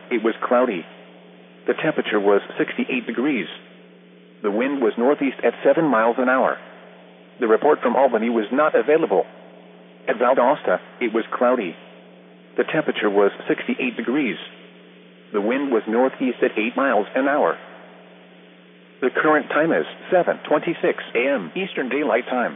it was cloudy. The temperature was 68 degrees. The wind was northeast at 7 miles an hour. The report from Albany was not available. At Valdosta, it was cloudy. The temperature was 68 degrees. The wind was northeast at 8 miles an hour. The current time is 7:26 a.m. Eastern Daylight Time.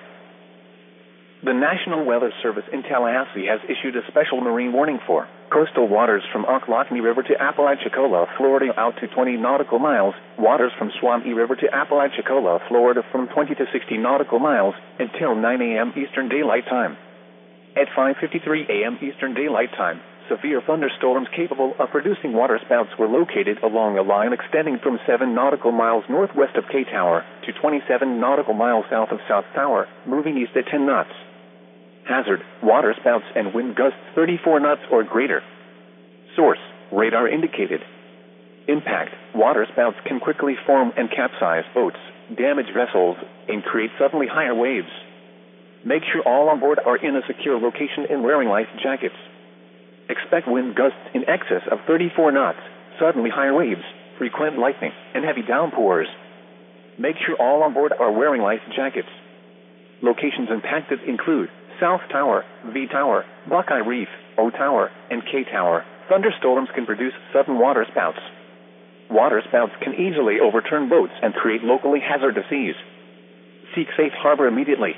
The National Weather Service in Tallahassee has issued a special marine warning for coastal waters from Ocklawahamie River to Apalachicola, Florida out to 20 nautical miles, waters from Suwannee River to Apalachicola, Florida from 20 to 60 nautical miles until 9 a.m. Eastern Daylight Time. At 5:53 a.m. Eastern Daylight Time, severe thunderstorms capable of producing waterspouts were located along a line extending from 7 nautical miles northwest of K Tower to 27 nautical miles south of South Tower, moving east at 10 knots. Hazard, waterspouts and wind gusts 34 knots or greater. Source, radar indicated. Impact, waterspouts can quickly form and capsize boats, damage vessels, and create suddenly higher waves. Make sure all on board are in a secure location and wearing life jackets. Expect wind gusts in excess of 34 knots, suddenly higher waves, frequent lightning, and heavy downpours. Make sure all on board are wearing life jackets. Locations impacted include South Tower, V Tower, Buckeye Reef, O Tower, and K Tower. Thunderstorms can produce sudden waterspouts. Waterspouts can easily overturn boats and create locally hazardous seas. Seek safe harbor immediately.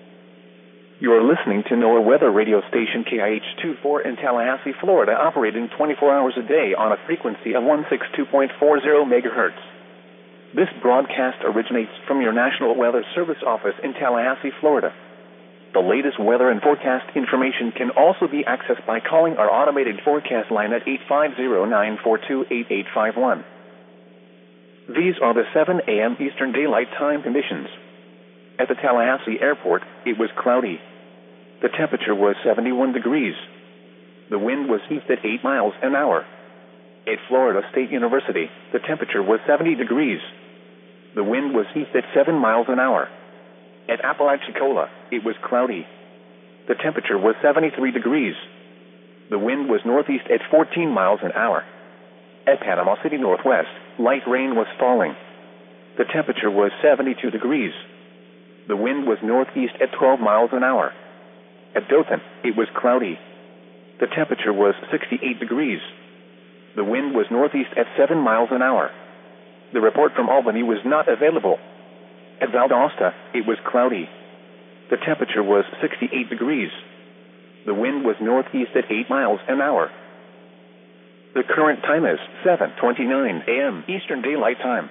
You are listening to NOAA weather radio station KIH-24 in Tallahassee, Florida, operating 24 hours a day on a frequency of 162.40 megahertz. This broadcast originates from your National Weather Service office in Tallahassee, Florida. The latest weather and forecast information can also be accessed by calling our automated forecast line at 850-942-8851. These are the 7 a.m. Eastern Daylight Time conditions. At the Tallahassee Airport, it was cloudy. The temperature was 71 degrees. The wind was east at 8 miles an hour. At Florida State University, the temperature was 70 degrees. The wind was east at 7 miles an hour. At Apalachicola, it was cloudy. The temperature was 73 degrees. The wind was northeast at 14 miles an hour. At Panama City Northwest, light rain was falling. The temperature was 72 degrees. The wind was northeast at 12 miles an hour. At Dothan, it was cloudy. The temperature was 68 degrees. The wind was northeast at 7 miles an hour. The report from Albany was not available. At Valdosta, it was cloudy. The temperature was 68 degrees. The wind was northeast at 8 miles an hour. The current time is 7:29 a.m. Eastern Daylight Time.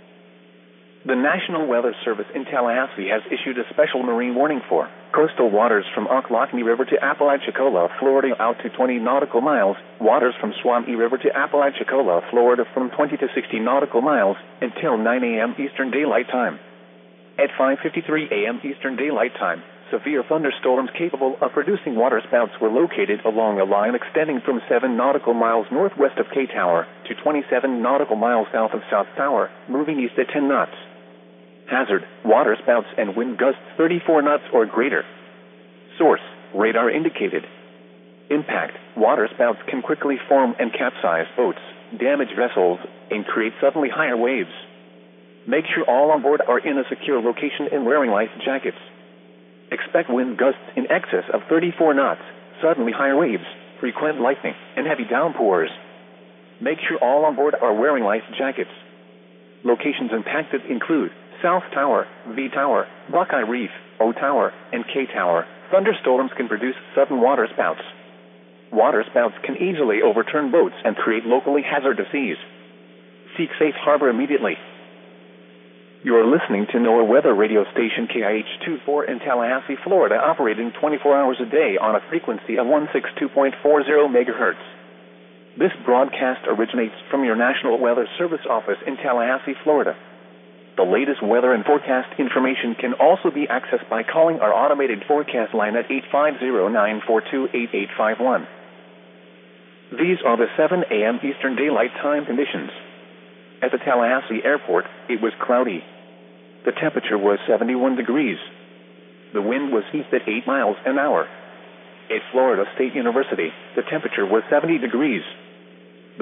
The National Weather Service in Tallahassee has issued a special marine warning for coastal waters from Ocklawahamie River to Apalachicola, Florida out to 20 nautical miles, waters from Suwannee River to Apalachicola, Florida from 20 to 60 nautical miles until 9 a.m. Eastern Daylight Time. At 5:53 a.m. Eastern Daylight Time, severe thunderstorms capable of producing waterspouts were located along a line extending from 7 nautical miles northwest of K Tower to 27 nautical miles south of South Tower, moving east at 10 knots. Hazard, waterspouts and wind gusts 34 knots or greater. Source, radar indicated. Impact, waterspouts can quickly form and capsize boats, damage vessels, and create suddenly higher waves. Make sure all on board are in a secure location and wearing life jackets. Expect wind gusts in excess of 34 knots, suddenly higher waves, frequent lightning, and heavy downpours. Make sure all on board are wearing life jackets. Locations impacted include South Tower, V Tower, Buckeye Reef, O Tower, and K Tower. Thunderstorms can produce sudden waterspouts. Waterspouts can easily overturn boats and create locally hazardous seas. Seek safe harbor immediately. You are listening to NOAA weather radio station KIH-24 in Tallahassee, Florida, operating 24 hours a day on a frequency of 162.40 megahertz. This broadcast originates from your National Weather Service office in Tallahassee, Florida. The latest weather and forecast information can also be accessed by calling our automated forecast line at 850-942-8851. These are the 7 a.m. Eastern Daylight Time conditions. At the Tallahassee Airport, it was cloudy. The temperature was 71 degrees. The wind was east at 8 miles an hour. At Florida State University, the temperature was 70 degrees.